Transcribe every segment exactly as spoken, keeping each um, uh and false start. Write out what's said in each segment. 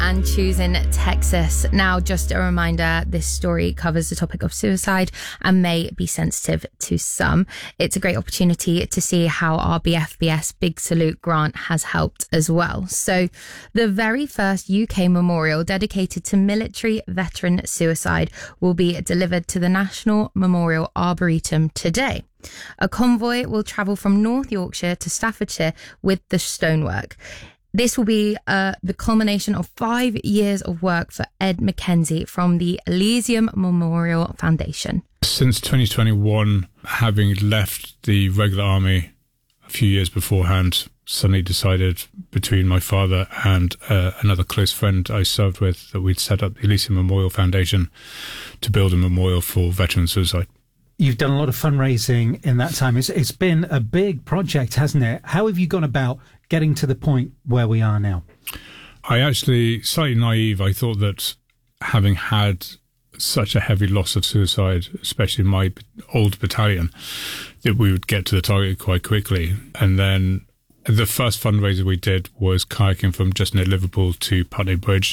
and choosing Texas. Now, just a reminder, this story covers the topic of suicide and may be sensitive to some. It's a great opportunity to see how our B F B S Big Salute grant has helped as well. So the very first U K memorial dedicated to military veteran suicide will be delivered to the National Memorial Arboretum today. A convoy will travel from North Yorkshire to Staffordshire with the stonework. This will be uh, the culmination of five years of work for Ed McKenzie from the Elysium Memorial Foundation. Since twenty twenty-one, having left the regular army a few years beforehand, suddenly decided between my father and uh, another close friend I served with that we'd set up the Elysium Memorial Foundation to build a memorial for veteran suicide. You've done a lot of fundraising in that time. It's, it's been a big project, hasn't it? How have you gone about getting to the point where we are now? I actually, slightly naive, I thought that having had such a heavy loss of suicide, especially in my old battalion, that we would get to the target quite quickly. And then the first fundraiser we did was kayaking from just near Liverpool to Putney Bridge.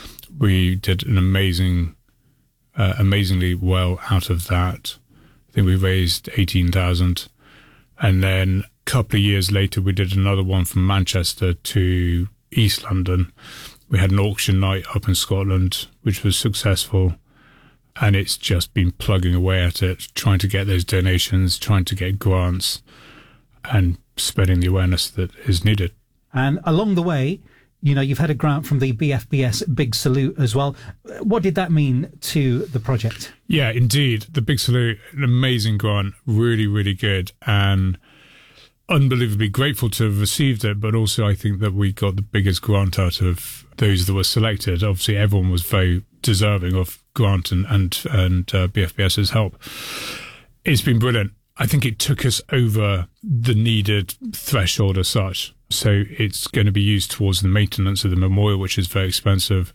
We did an amazing, uh, amazingly well out of that. I think we raised eighteen thousand. And then a couple of years later, we did another one from Manchester to East London. We had an auction night up in Scotland, which was successful. And it's just been plugging away at it, trying to get those donations, trying to get grants and spreading the awareness that is needed. And along the way, you know, you've had a grant from the B F B S Big Salute as well. What did that mean to the project? Yeah, indeed. The Big Salute, an amazing grant, really, really good. And unbelievably grateful to have received it. But also, I think that we got the biggest grant out of those that were selected. Obviously, everyone was very deserving of grant and, and, and uh, BFBS's help. It's been brilliant. I think it took us over the needed threshold as such. So it's going to be used towards the maintenance of the memorial, which is very expensive,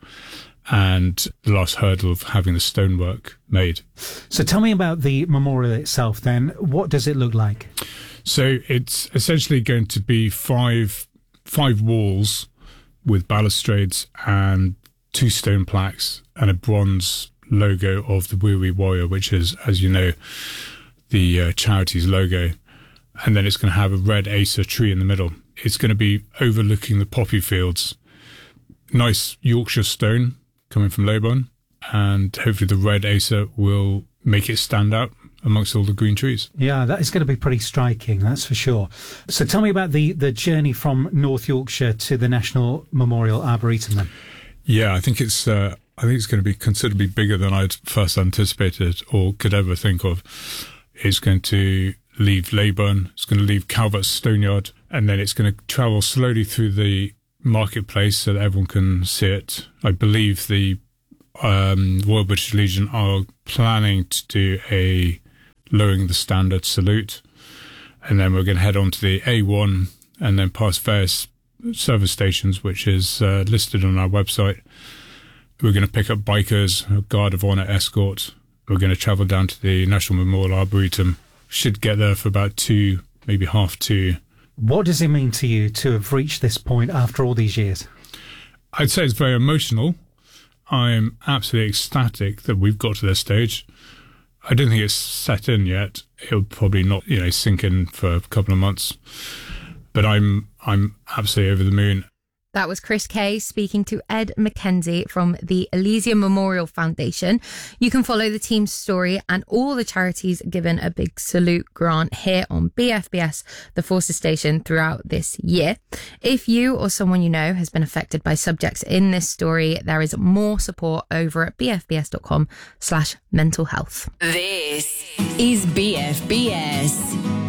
and the last hurdle of having the stonework made. So tell me about the memorial itself then. What does it look like? So it's essentially going to be five five walls with balustrades and two stone plaques and a bronze logo of the Weary Warrior, which is, as you know, the uh, charity's logo. And then it's going to have a red Acer tree in the middle. It's going to be overlooking the poppy fields. Nice Yorkshire stone coming from Leybourne, and hopefully the red Acer will make it stand out amongst all the green trees. Yeah, that is going to be pretty striking, that's for sure. So tell me about the, the journey from North Yorkshire to the National Memorial Arboretum then. Yeah, I think it's uh, I think it's going to be considerably bigger than I'd first anticipated or could ever think of. It's going to leave Leybourne, it's going to leave Calvert's Stoneyard, and then it's going to travel slowly through the marketplace so that everyone can see it. I believe the um, Royal British Legion are planning to do a lowering the standard salute, and then we're going to head on to the A one and then past various service stations, which is uh, listed on our website. We're going to pick up bikers, a guard of honour escort. We're going to travel down to the National Memorial Arboretum. Should get there for about two, maybe half two. What does it mean to you to have reached this point after all these years? I'd say it's very emotional. I'm absolutely ecstatic that we've got to this stage. I don't think it's set in yet. It'll probably not, you know, sink in for a couple of months. But I'm I'm absolutely over the moon. That was Chris Kay speaking to Ed McKenzie from the Elysium Memorial Foundation. You can follow the team's story and all the charities given a Big Salute grant here on B F B S, the Forces Station, throughout this year. If you or someone you know has been affected by subjects in this story, there is more support over at bfbs.com slash mental health. This is B F B S.